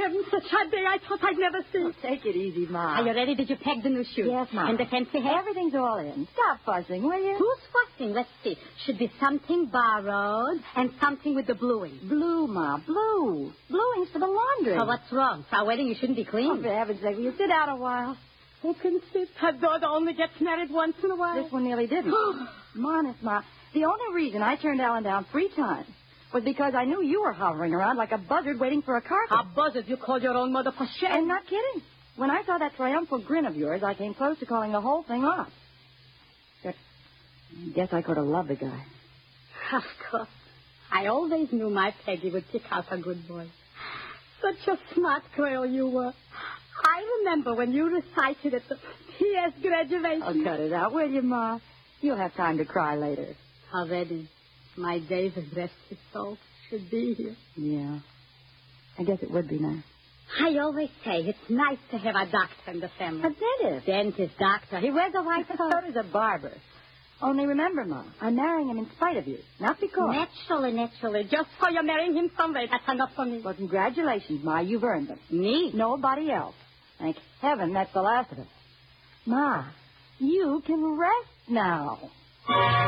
heavens, such a day I thought I'd never see. Take it easy, Ma. Are you ready? Did you peg the new shoes? Yes, Ma. And the fancy hat? Everything's all in. Stop fussing, will you? Who's fussing? Let's see. Should be something borrowed and something with the bluing. Blue, Ma, blue. Bluing's for the laundry. Oh, what's wrong? It's our wedding. You shouldn't be clean. Oh, for heaven's sake, will you sit down a while? Who can sit? Her daughter only gets married once in a while. This one nearly didn't. Honest, Ma, the only reason I turned Alan down 3 times was because I knew you were hovering around like a buzzard waiting for a carpet. A buzzard? You called your own mother for shame? I'm not kidding. When I saw that triumphal grin of yours, I came close to calling the whole thing off. But I guess I could have loved the guy. Of course. I always knew my Peggy would pick out a good boy. Such a smart girl you were. I remember when you recited at the P.S. graduation. Oh, cut it out, will you, Ma? You'll have time to cry later. Already. My David, rest his soul, should be here. Yeah. I guess it would be nice. I always say it's nice to have a doctor in the family. A dentist. Dentist, doctor. He wears a white coat. So does a barber. Only remember, Ma, I'm marrying him in spite of you, not because. Naturally. Just so you're marrying him someday. That's enough for me. Well, congratulations, Ma. You've earned them. Me? Nobody else. Thank heaven that's the last of us. Ma, you can rest now.